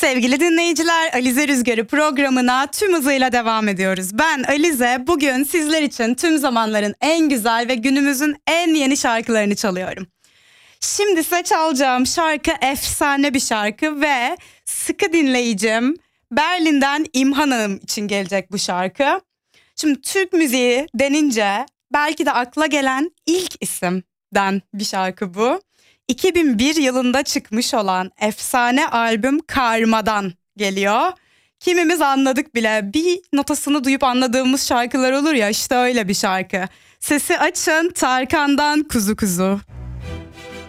Sevgili dinleyiciler, Alize Rüzgarı programına tüm hızıyla devam ediyoruz. Ben Alize, bugün sizler için tüm zamanların en güzel ve günümüzün en yeni şarkılarını çalıyorum. Şimdi size çalacağım şarkı efsane bir şarkı ve sıkı dinleyicim Berlin'den İmhan Hanım için gelecek bu şarkı. Şimdi Türk müziği denince belki de akla gelen ilk isimden bir şarkı bu. 2001 yılında çıkmış olan efsane albüm Karma'dan geliyor. Kimimiz anladık bile, bir notasını duyup anladığımız şarkılar olur ya, işte öyle bir şarkı. Sesi açın, Tarkan'dan Kuzu Kuzu.